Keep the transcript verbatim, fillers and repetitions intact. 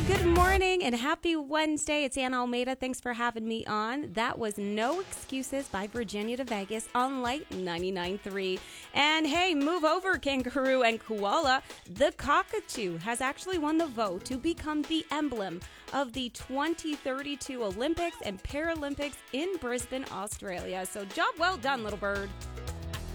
Good morning and happy Wednesday. It's Anna Almeida. Thanks for having me on. That was No Excuses by Virginia to Vegas on Light ninety-nine point three. And hey, move over, kangaroo and koala. The cockatoo has actually won the vote to become the emblem of the twenty thirty-two Olympics and Paralympics in Brisbane, Australia. So job well done, little bird.